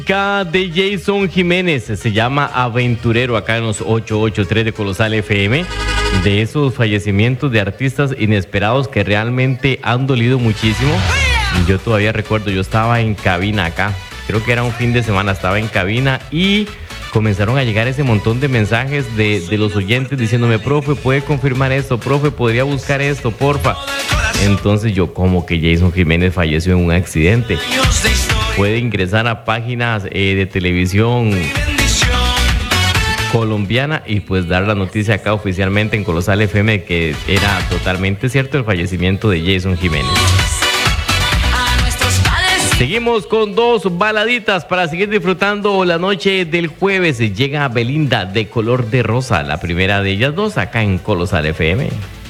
De Jason Jiménez, se llama Aventurero, acá en los 883 de Colosal FM. De esos fallecimientos de artistas inesperados que realmente han dolido muchísimo. Yo todavía recuerdo, yo estaba en cabina acá, creo que era un fin de semana, estaba en cabina y comenzaron a llegar ese montón de mensajes de los oyentes diciéndome: profe, ¿puede confirmar esto? Profe, ¿podría buscar esto, porfa? Entonces yo, como que Jason Jiménez falleció en un accidente. Puede ingresar a páginas de televisión colombiana y pues dar la noticia acá oficialmente en Colosal FM que era totalmente cierto el fallecimiento de Jason Jiménez. Seguimos con dos baladitas para seguir disfrutando la noche del jueves. Llega Belinda, De Color de Rosa, la primera de ellas dos acá en Colosal FM.